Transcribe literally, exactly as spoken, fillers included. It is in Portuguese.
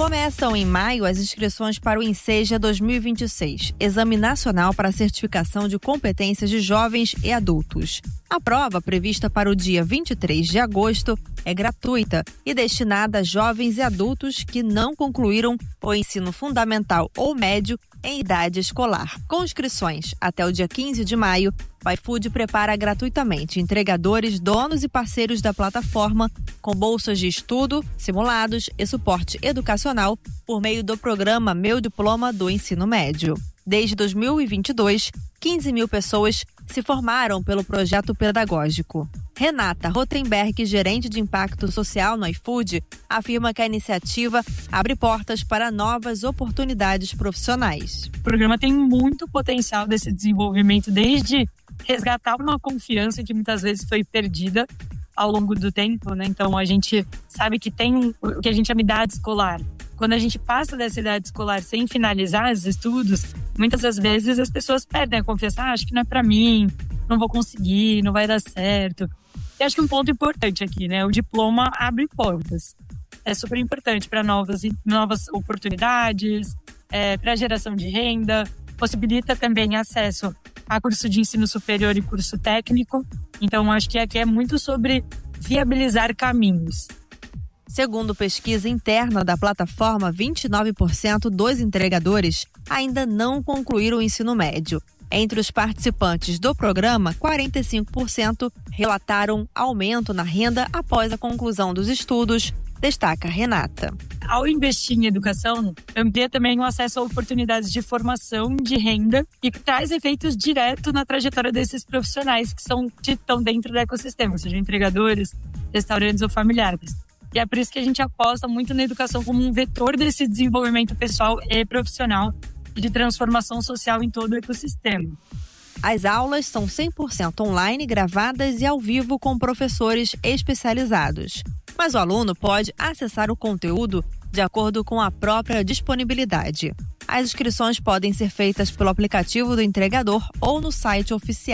Começam em maio as inscrições para o Enseja dois mil e vinte e seis, Exame Nacional para a Certificação de Competências de Jovens e Adultos. A prova, prevista para o dia vinte e três de agosto, é gratuita e destinada a jovens e adultos que não concluíram o ensino fundamental ou médio em idade escolar. Com inscrições até o dia quinze de maio, o iFood prepara gratuitamente entregadores, donos e parceiros da plataforma com bolsas de estudo, simulados e suporte educacional por meio do programa Meu Diploma do Ensino Médio. Desde dois mil e vinte e dois, quinze mil pessoas se formaram pelo projeto pedagógico. Renata Rotenberg, gerente de impacto social no iFood, afirma que a iniciativa abre portas para novas oportunidades profissionais. O programa tem muito potencial desse desenvolvimento, desde resgatar uma confiança que muitas vezes foi perdida ao longo do tempo, né? Então a gente sabe que tem um, o que a gente chama de idade escolar. Quando a gente passa dessa idade escolar sem finalizar os estudos, muitas das vezes as pessoas perdem a confiança. Ah, acho que não é para mim, não vou conseguir, não vai dar certo. E acho que um ponto importante aqui, né? O diploma abre portas. É super importante para novas, novas oportunidades, é, para geração de renda, possibilita também acesso a curso de ensino superior e curso técnico. Então, acho que aqui é muito sobre viabilizar caminhos. Segundo pesquisa interna da plataforma, vinte e nove por cento dos entregadores ainda não concluíram o ensino médio. Entre os participantes do programa, quarenta e cinco por cento relataram aumento na renda após a conclusão dos estudos, destaca Renata. Ao investir em educação, amplia também o acesso a oportunidades de formação, de renda e traz efeitos diretos na trajetória desses profissionais que são, que estão dentro do ecossistema, sejam entregadores, restaurantes ou familiares. E é por isso que a gente aposta muito na educação como um vetor desse desenvolvimento pessoal e profissional e de transformação social em todo o ecossistema. As aulas são cem por cento online, gravadas e ao vivo com professores especializados. Mas o aluno pode acessar o conteúdo de acordo com a própria disponibilidade. As inscrições podem ser feitas pelo aplicativo do entregador ou no site oficial.